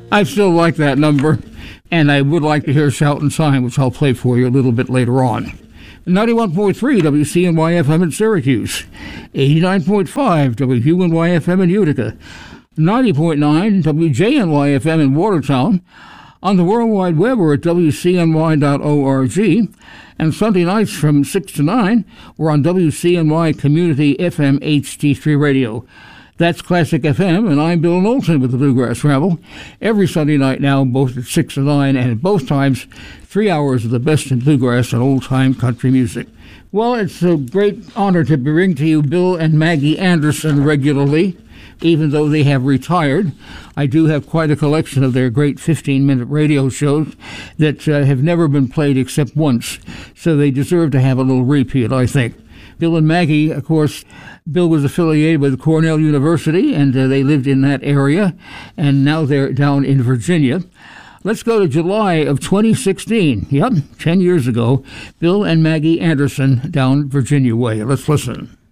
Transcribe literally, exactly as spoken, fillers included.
I still like that number, and I would like to hear Shout and Sign, which I'll play for you a little bit later on. ninety-one point three W C N Y F M in Syracuse, eighty-nine point five W U N Y F M in Utica, ninety point nine W J N Y F M in Watertown, on the World Wide Web or at W C N Y dot org, and Sunday nights from six to nine, we're on W C N Y Community F M H D three Radio. That's Classic F M, and I'm Bill Knowlton with the Bluegrass Ramble. Every Sunday night now, both at six to nine, and at both times, three hours of the best in bluegrass and old-time country music. Well, it's a great honor to bring to you Bill and Maggie Anderson regularly, even though they have retired. I do have quite a collection of their great fifteen-minute radio shows that uh, have never been played except once, so they deserve to have a little repeat, I think. Bill and Maggie, of course, Bill was affiliated with Cornell University, and uh, they lived in that area, and now they're down in Virginia. Let's go to July of twenty sixteen. Yep, ten years ago, Bill and Maggie Anderson down Virginia way. Let's listen.